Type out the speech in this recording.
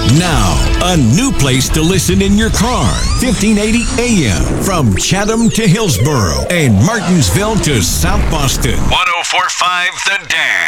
Now, a new place to listen in your car. 1580 AM from Chatham to Hillsboro and Martinsville to South Boston. 104.5 The Dam.